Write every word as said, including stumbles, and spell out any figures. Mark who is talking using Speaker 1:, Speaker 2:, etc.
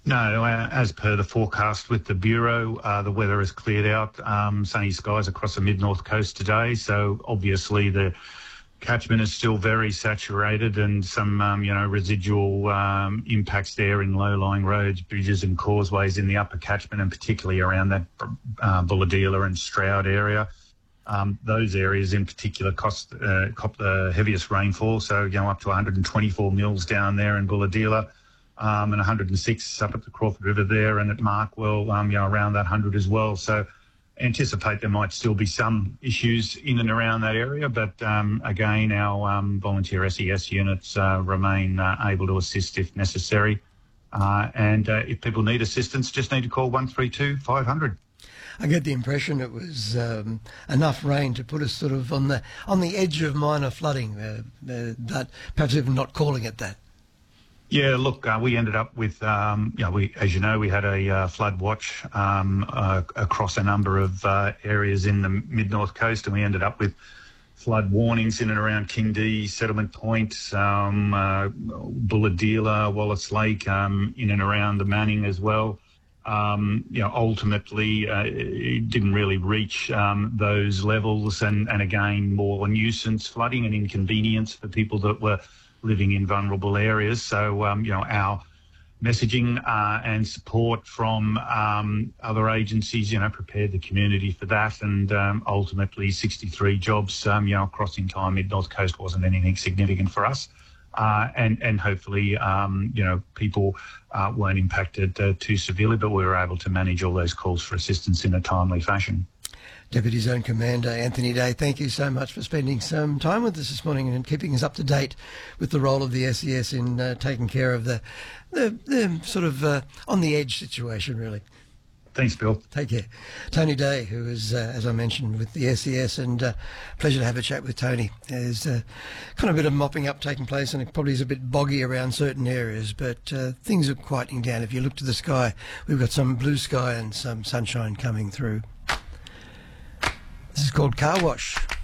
Speaker 1: No, uh, as per the forecast with the Bureau, uh, the weather has cleared out. Um, sunny skies across the mid-north coast today. So obviously the catchment is still very saturated, and some, um, you know, residual um, impacts there in low-lying roads, bridges and causeways in the upper catchment, and particularly around that uh, Bulahdelah and Stroud area. Um, those areas in particular cost, uh, cop the heaviest rainfall, so, you know, up to one hundred twenty-four mils down there in Bulahdelah. Um, and one hundred six up at the Crawford River there, and at Markwell, um, you know, around that one hundred as well. So anticipate there might still be some issues in and around that area, but um, again, our um, volunteer S E S units uh, remain uh, able to assist if necessary. Uh, and uh, if people need assistance, just need to call one three two five hundred.
Speaker 2: I get the impression it was um, enough rain to put us sort of on the on the edge of minor flooding, uh, uh, but perhaps even not calling it that.
Speaker 1: Yeah, look, uh, we ended up with, um, you know, we, as you know, we had a uh, flood watch um, uh, across a number of uh, areas in the mid-north coast, and we ended up with flood warnings in and around Kingdee, Settlement Point, um, uh, Bulahdelah, Wallace Lake, um, in and around the Manning as well. Um, you know, ultimately, uh, it didn't really reach um, those levels, and, and again, more nuisance flooding and inconvenience for people that were living in vulnerable areas. So, um, you know, our messaging uh, and support from um, other agencies, you know, prepared the community for that. And um, ultimately, sixty-three jobs, um, you know, across the entire mid-north coast wasn't anything significant for us. Uh, and, and hopefully, um, you know, people uh, weren't impacted uh, too severely, but we were able to manage all those calls for assistance in a timely fashion.
Speaker 2: Deputy Zone Commander Anthony Day, thank you so much for spending some time with us this morning and keeping us up to date with the role of the S E S in uh, taking care of the, the, the sort of uh, on-the-edge situation, really.
Speaker 1: Thanks, Bill.
Speaker 2: Take care. Tony Day, who is, uh, as I mentioned, with the S E S, and uh, pleasure to have a chat with Tony. There's uh, kind of a bit of mopping up taking place, and it probably is a bit boggy around certain areas, but uh, things are quieting down. If you look to the sky, we've got some blue sky and some sunshine coming through. This is called Car Wash.